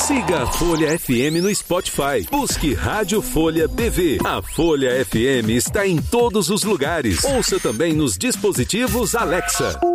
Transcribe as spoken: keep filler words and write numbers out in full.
Siga a Folha F M no Spotify. Busque Rádio Folha B V. A Folha F M está em todos os lugares. Ouça também nos dispositivos Alexa.